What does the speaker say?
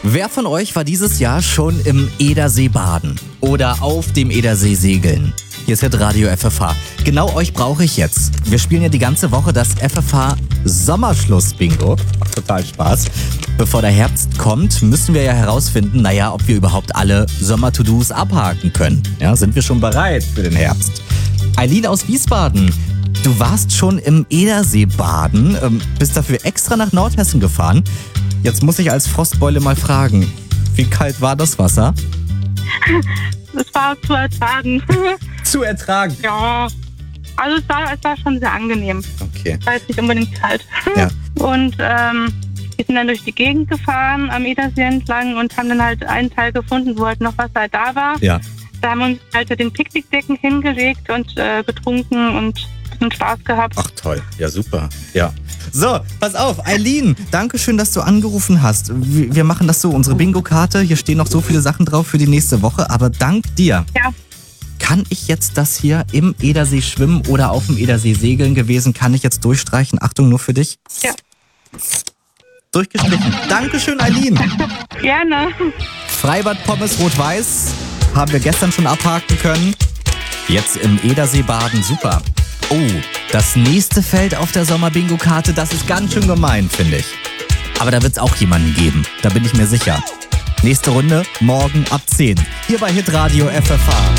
Wer von euch war dieses Jahr schon im Edersee baden oder auf dem Edersee segeln? Hier ist Hitradio FFH. Genau euch brauche ich jetzt. Wir spielen ja die ganze Woche das FFH Sommerschluss-Bingo. Macht total Spaß. Bevor der Herbst kommt, müssen wir ja herausfinden, ob wir überhaupt alle Sommer-To-Dos abhaken können. Ja, sind wir schon bereit für den Herbst? Eileen aus Wiesbaden, du warst schon im Edersee baden, bist dafür extra nach Nordhessen gefahren. Jetzt muss ich als Frostbeule mal fragen, wie kalt war das Wasser? Es war zu ertragen. Zu ertragen? Ja, also es war schon sehr angenehm. Okay. Es war jetzt nicht unbedingt kalt. Ja. Und wir sind dann durch die Gegend gefahren am Edersee entlang und haben dann halt einen Teil gefunden, wo halt noch Wasser da war. Ja. Da haben wir uns halt mit den Picknickdecken hingelegt und getrunken und einen Spaß gehabt. Ach toll, ja super, ja. So, pass auf, Eileen, danke schön, dass du angerufen hast. Wir machen das so, unsere Bingo-Karte, hier stehen noch so viele Sachen drauf für die nächste Woche, aber dank dir Ja. kann ich jetzt das hier im Edersee schwimmen oder auf dem Edersee segeln gewesen, kann ich jetzt durchstreichen. Achtung, nur für dich. Ja. Durchgestrichen. Dankeschön, Eileen. Gerne. Freibad Pommes Rot-Weiß haben wir gestern schon abhaken können. Jetzt im Edersee baden, super. Oh, das nächste Feld auf der Sommer-Bingo-Karte, das ist ganz schön gemein, finde ich. Aber da wird es auch jemanden geben, da bin ich mir sicher. Nächste Runde, morgen ab 10. Hier bei Hitradio FFH.